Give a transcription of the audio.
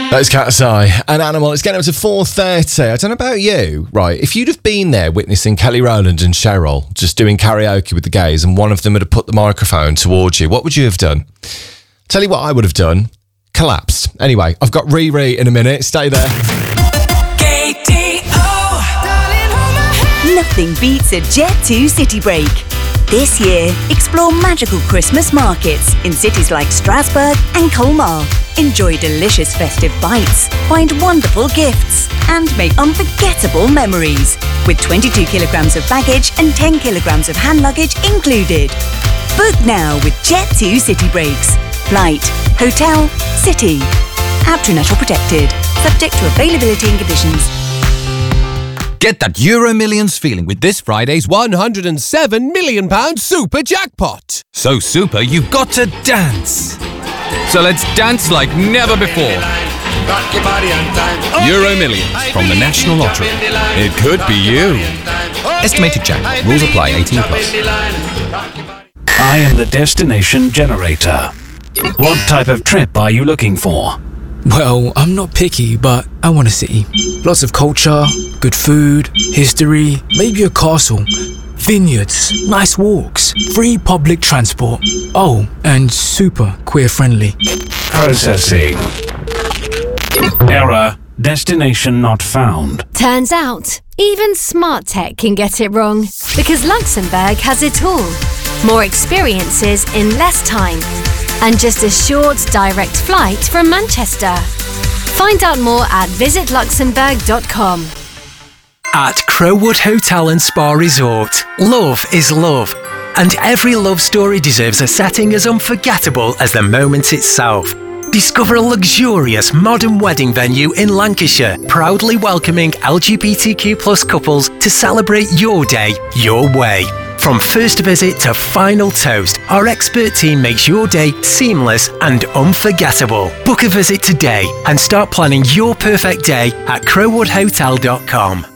That's Cat's Eye, an Animal. It's getting up to 4:30. I don't know about you, right? If you'd have been there witnessing Kelly Rowland and Cheryl just doing karaoke with the gays and one of them had have put the microphone towards you, what would you have done? Tell you what I would have done. Collapsed. Anyway, I've got Riri in a minute. Stay there. Nothing beats a Jet 2 city break. This year, explore magical Christmas markets in cities like Strasbourg and Colmar. Enjoy delicious festive bites, find wonderful gifts, and make unforgettable memories. With 22 kilograms of baggage and 10 kilograms of hand luggage included. Book now with Jet 2 city breaks. Flight, hotel, city. App to National Protected. Subject to availability and conditions. Get that Euro Millions feeling with this Friday's £107 million super jackpot. So super, you've got to dance. So let's dance like never before. Euro Millions from the National Lottery. It could be you. Estimated jackpot. Rules apply. 18 plus. I am the destination generator. What type of trip are you looking for? Well, I'm not picky, but I want a city. Lots of culture, good food, history, maybe a castle, vineyards, nice walks, free public transport. Oh, and super queer friendly. Processing. Error. Destination not found. Turns out, even smart tech can get it wrong. Because Luxembourg has it all. More experiences in less time. And just a short, direct flight from Manchester. Find out more at visitluxembourg.com. At Crowwood Hotel and Spa Resort, love is love. And every love story deserves a setting as unforgettable as the moment itself. Discover a luxurious modern wedding venue in Lancashire, proudly welcoming LGBTQ+ couples to celebrate your day, your way. From first visit to final toast, our expert team makes your day seamless and unforgettable. Book a visit today and start planning your perfect day at crowwoodhotel.com.